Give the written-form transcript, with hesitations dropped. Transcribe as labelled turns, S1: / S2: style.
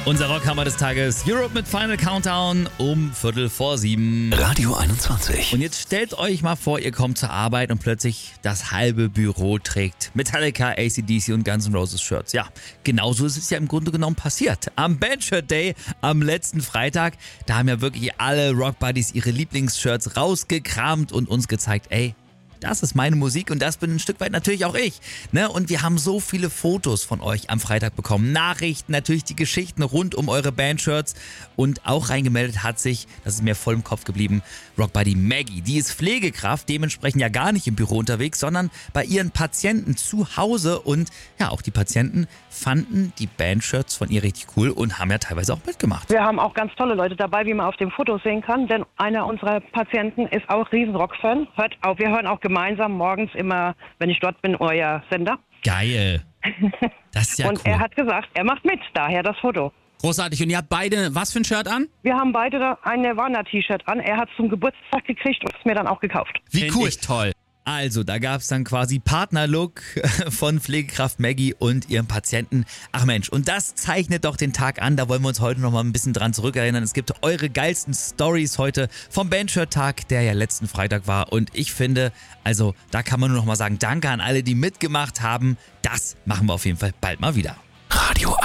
S1: Unser Rockhammer des Tages, Europe mit Final Countdown um 6:45.
S2: Radio 21.
S1: Und jetzt stellt euch mal vor, ihr kommt zur Arbeit und plötzlich das halbe Büro trägt Metallica, AC/DC und Guns N' Roses Shirts. Ja, genauso ist es ja im Grunde genommen passiert. Am Bandshirt Day, am letzten Freitag, da haben ja wirklich alle Rockbuddies ihre Lieblingsshirts rausgekramt und uns gezeigt, ey, das ist meine Musik und das bin ein Stück weit natürlich auch ich. Ne? Und wir haben so viele Fotos von euch am Freitag bekommen. Nachrichten, natürlich die Geschichten rund um eure Bandshirts. Und auch reingemeldet hat sich, das ist mir voll im Kopf geblieben, Rockbuddy Maggie. Die ist Pflegekraft, dementsprechend ja gar nicht im Büro unterwegs, sondern bei ihren Patienten zu Hause. Und ja, auch die Patienten fanden die Bandshirts von ihr richtig cool und haben ja teilweise auch mitgemacht.
S3: Wir haben auch ganz tolle Leute dabei, wie man auf dem Foto sehen kann, denn einer unserer Patienten ist auch Riesenrock-Fan. Wir hören auch gemeinsam morgens immer, wenn ich dort bin, euer Sender.
S1: Geil. Das ist ja
S3: Und
S1: cool.
S3: er hat gesagt, er macht mit, daher das Foto.
S4: Großartig. Und ihr habt beide was für ein Shirt an?
S3: Wir haben beide ein Nirvana-T-Shirt an. Er hat es zum Geburtstag gekriegt und es mir dann auch gekauft.
S1: Wie
S4: Find
S1: cool.
S4: ich toll.
S1: Also, da gab es dann quasi Partnerlook von Pflegekraft Maggie und ihrem Patienten. Ach Mensch, und das zeichnet doch den Tag an. Da wollen wir uns heute noch mal ein bisschen dran zurückerinnern. Es gibt eure geilsten Stories heute vom Bandshirt-Tag, der ja letzten Freitag war. Und ich finde, also da kann man nur noch mal sagen, danke an alle, die mitgemacht haben. Das machen wir auf jeden Fall bald mal wieder.
S2: Radio